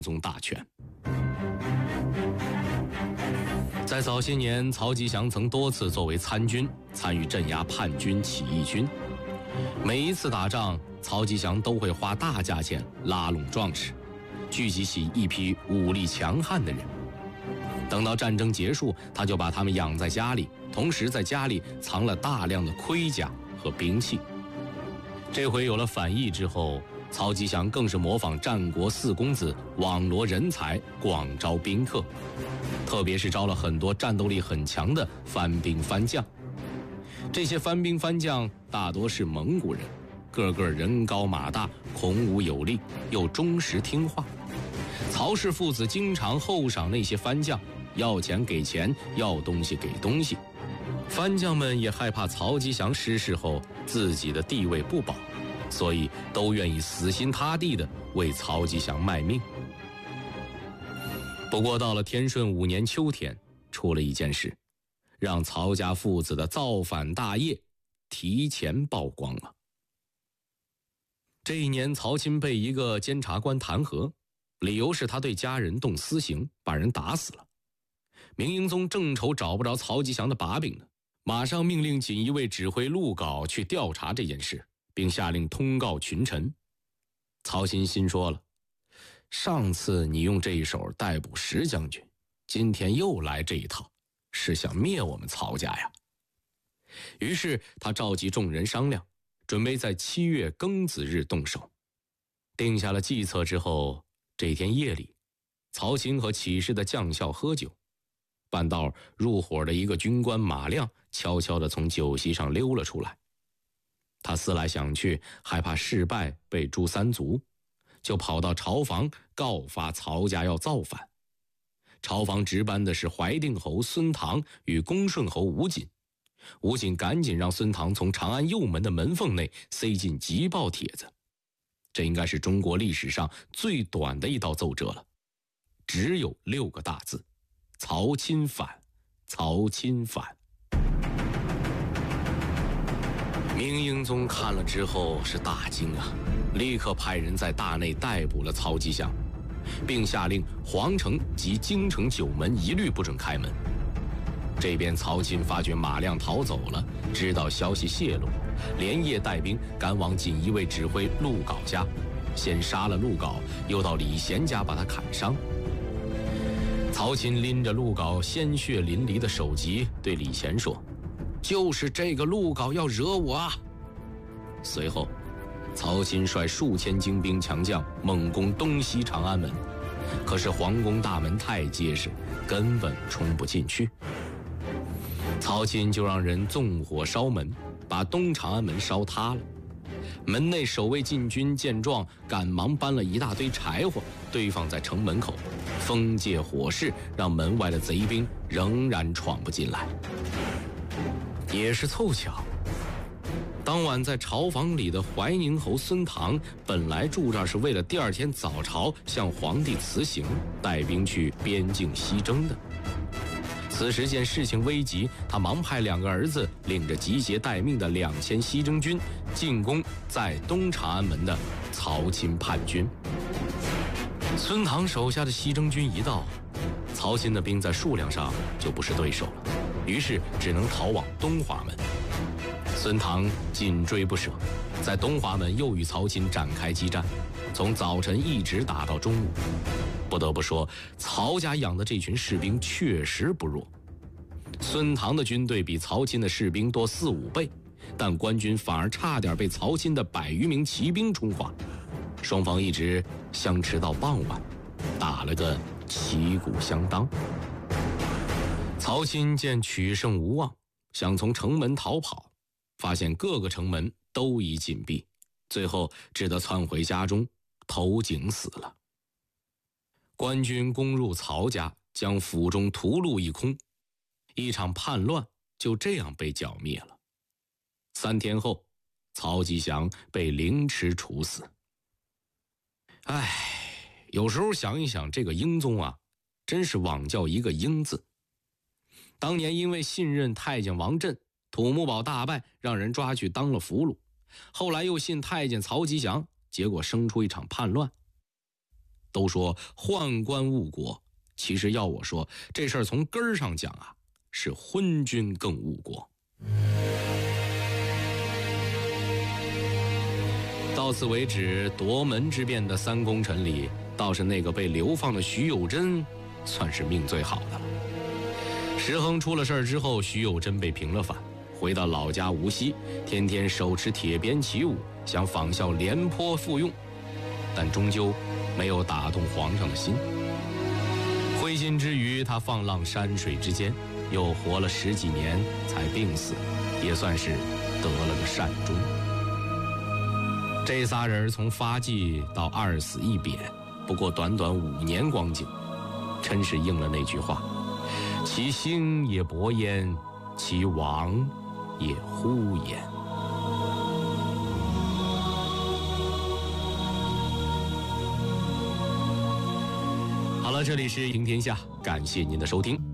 宗大权。在早些年，曹吉祥曾多次作为参军参与镇压叛军起义军。每一次打仗，曹吉祥都会花大价钱拉拢壮士，聚集起一批武力强悍的人。等到战争结束，他就把他们养在家里，同时在家里藏了大量的盔甲和兵器。这回有了反义之后，曹吉祥更是模仿战国四公子，网罗人才，广招宾客，特别是招了很多战斗力很强的番兵番将。这些番兵番将大多是蒙古人，个个人高马大，孔武有力，又忠实听话。曹氏父子经常厚赏那些番将，要钱给钱，要东西给东西。番将们也害怕曹吉祥失势后自己的地位不保，所以都愿意死心塌地地为曹吉祥卖命。不过到了天顺5年秋天，出了一件事，让曹家父子的造反大业提前曝光了。这一年，曹钦被一个监察官弹劾，理由是他对家人动私刑，把人打死了。明英宗正愁找不着曹吉祥的把柄呢，马上命令锦衣卫指挥陆稿去调查这件事，并下令通告群臣。曹钦心说了，上次你用这一手逮捕石将军，今天又来这一套，是想灭我们曹家呀。于是他召集众人商量，准备在7月庚子日动手。定下了计策之后，这天夜里，曹钦和起事的将校喝酒，半道入伙的一个军官马亮悄悄地从酒席上溜了出来。他思来想去，害怕事败被诛三族，就跑到朝房告发曹家要造反。朝房值班的是怀定侯孙唐与恭顺侯吴瑾。吴瑾赶紧让孙唐从长安右门的门缝内塞进急报帖子。这应该是中国历史上最短的一道奏折了，只有6个大字：曹钦反，曹钦反。明英宗看了之后是大惊啊，立刻派人在大内逮捕了曹吉祥，并下令皇城及京城9门一律不准开门。这边曹钦发觉马亮逃走了，知道消息泄露，连夜带兵赶往锦衣卫指挥陆稿家，先杀了陆稿，又到李贤家把他砍伤。曹钦拎着陆稿鲜血淋漓的首级对李贤说，就是这个陆稿要惹我啊。随后曹钦率数千精兵强将猛攻东西长安门，可是皇宫大门太结实，根本冲不进去。曹钦就让人纵火烧门，把东长安门烧塌了。门内守卫禁军见状，赶忙搬了一大堆柴火堆放在城门口，封借火势，让门外的贼兵仍然闯不进来。也是凑巧，当晚在朝房里的怀宁侯孙唐本来住这儿是为了第2天早朝向皇帝辞行，带兵去边境西征的。此时见事情危急，他忙派2个儿子领着集结待命的2000西征军进攻在东长安门的曹钦叛军。孙唐手下的西征军一到，曹钦的兵在数量上就不是对手了，于是只能逃往东华门。孙唐紧追不舍，在东华门又与曹钦展开激战，从早晨一直打到中午。不得不说，曹家养的这群士兵确实不弱。孙唐的军队比曹钦的士兵多4、5倍，但官军反而差点被曹钦的100余名骑兵冲垮。双方一直相持到傍晚，打了个旗鼓相当。曹钦见取胜无望，想从城门逃跑，发现各个城门都已紧闭，最后只得窜回家中投井死了。官军攻入曹家，将府中屠戮一空，一场叛乱就这样被剿灭了。3天后，曹吉祥被凌迟处死。有时候想一想，这个英宗啊，真是枉叫一个英字。当年因为信任太监王振，土木堡大败，让人抓去当了俘虏，后来又信太监曹吉祥，结果生出一场叛乱。 都说宦官误国，其实要我说，这事儿从根儿上讲啊，是昏君更误国。到此为止，夺门之变的3功臣里，倒是那个被流放的徐有贞算是命最好的了。石亨出了事儿之后，徐有贞被平了反，回到老家无锡，天天手持铁鞭起舞，想仿效廉颇复用，但终究没有打动皇上的心。灰心之余，他放浪山水之间，又活了10几年才病死，也算是得了个善终。这仨人从发迹到2死1贬，不过短短5年光景，真是应了那句话：其兴也勃焉，其亡也忽焉。好了，这里是赢天下，感谢您的收听。